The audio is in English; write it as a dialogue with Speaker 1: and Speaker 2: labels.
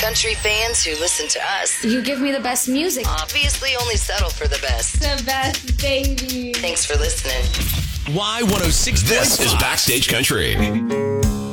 Speaker 1: Country fans who listen to us.
Speaker 2: You give me the best music.
Speaker 1: Obviously only settle for the best.
Speaker 2: The best, baby.
Speaker 1: Thanks for listening.
Speaker 3: Y106.
Speaker 4: This is Backstage Country.